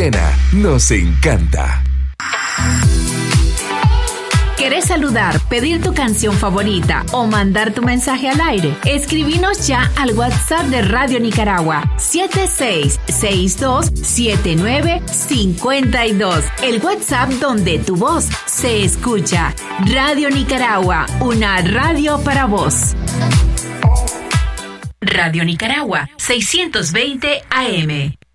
mañana nos encanta. ¿Querés saludar, pedir tu canción favorita o mandar tu mensaje al aire? Escribinos ya al WhatsApp de Radio Nicaragua 76627952. El WhatsApp donde tu voz se escucha. Radio Nicaragua, una radio para vos. Radio Nicaragua, 620 AM.